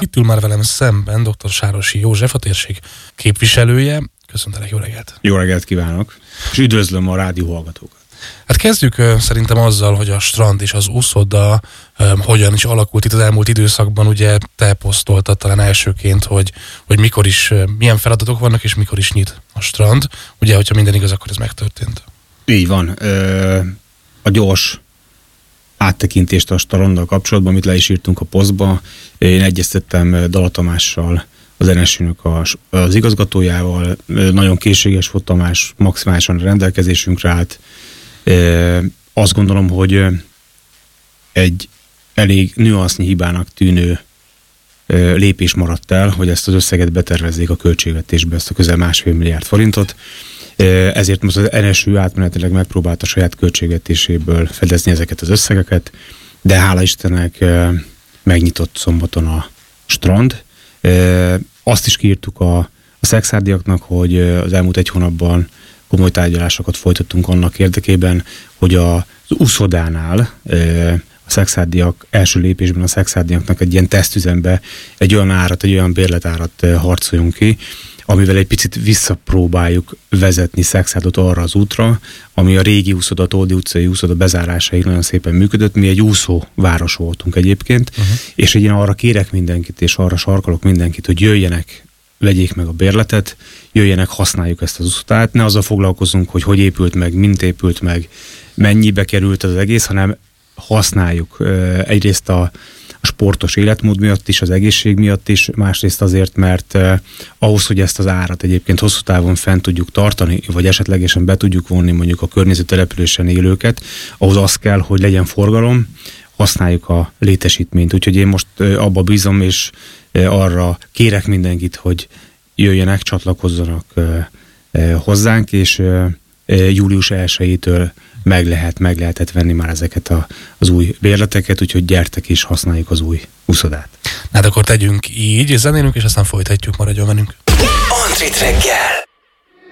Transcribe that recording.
Itt ül már velem szemben dr. Sárosi József, a térség képviselője. Köszöntelek, jó reggelt! Jó reggelt kívánok, és üdvözlöm a rádió hallgatókat. Hát kezdjük szerintem azzal, hogy a strand és az úszoda hogyan is alakult itt az elmúlt időszakban. Ugye te posztoltad talán elsőként, hogy mikor is, milyen feladatok vannak, és mikor is nyit a strand. Ugye, hogyha minden igaz, akkor ez megtörtént. Így van. A gyors áttekintést a stranddal kapcsolatban, amit le is írtunk a posztba. Én egyeztettem Dala Tamással, az NSU-nek az igazgatójával. Nagyon készséges volt Tamás, maximálisan rendelkezésünkre állt. Azt gondolom, hogy egy elég nüansznyi hibának tűnő lépés maradt el, hogy ezt az összeget betervezzék a költségvetésbe, ezt a közel 1,5 milliárd forintot. Ezért most az NSU átmenetileg megpróbálta saját költségvetéséből fedezni ezeket az összegeket, de hála Istennek megnyitott szombaton a strand. Azt is kiírtuk a szexárdiaknak, hogy az elmúlt 1 hónapban komoly tárgyalásokat folytattunk annak érdekében, hogy az úszodánál a szexárdiak első lépésben a szexárdiaknak egy ilyen tesztüzembe egy olyan bérletárat harcoljunk ki, amivel egy picit visszapróbáljuk vezetni Szexárdot arra az útra, ami a régi úszoda, Toldi utcai úszoda bezárásáig nagyon szépen működött. Mi egy úszó város voltunk egyébként, és én arra kérek mindenkit, és arra sarkalok mindenkit, hogy jöjjenek, vegyék meg a bérletet, jöjjenek, használjuk ezt az úszodát, ne azzal foglalkozunk, hogy épült meg, mint épült meg, mennyibe került az egész, hanem használjuk egyrészt a sportos életmód miatt is, az egészség miatt is, másrészt azért, mert ahhoz, hogy ezt az árat egyébként hosszú távon fent tudjuk tartani, vagy esetlegesen be tudjuk vonni mondjuk a környező településen élőket, ahhoz az kell, hogy legyen forgalom, használjuk a létesítményt. Úgyhogy én most abba bízom, és arra kérek mindenkit, hogy jöjjenek, csatlakozzanak hozzánk, és július 1-től meg lehetett venni már ezeket az új bérleteket, úgyhogy gyertek és használjuk az új úszodát. Hát akkor tegyünk így, zenélünk, és aztán folytatjuk, maradjon velünk. Antrit reggel!